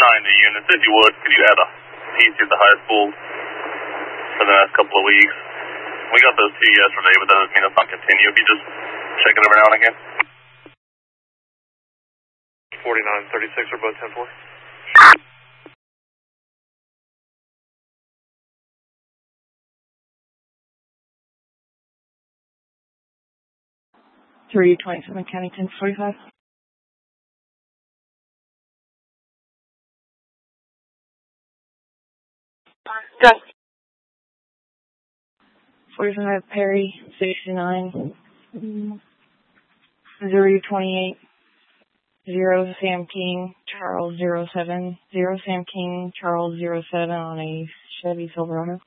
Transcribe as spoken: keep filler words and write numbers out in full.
ninety units. If you would, could you add a P C at the high school for the next couple of weeks? We got those two yesterday, but that doesn't mean it's not continue. If you just check it every now and again. forty-nine thirty-six are both ten four. three twenty-seven County ten forty-five. Gus. forty-five Perry, sixty-nine, zero twenty-eight, zero Sam King, Charles zero seven, zero Sam King, Charles zero seven on a Chevy Silverado.